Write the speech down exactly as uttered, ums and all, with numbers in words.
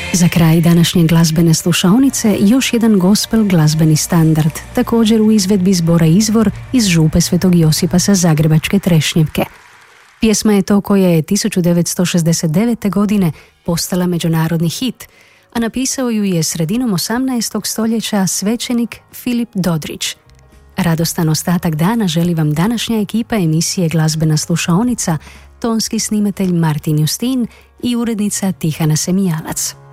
Za kraj današnje glazbene slušaonice još jedan gospel glazbeni standard, također u izvedbi zbora Izvor iz župe Svetog Josipa sa Zagrebačke Trešnjevke. Pjesma je to koja je tisuću devetsto šezdeset devete. godine postala međunarodni hit, a napisao ju je sredinom osamnaestog stoljeća svećenik Filip Dodrić. Radostan ostatak dana želi vam današnja ekipa emisije Glazbena slušaonica, tonski snimatelj Martin Justin i urednica Tihana Semijalac.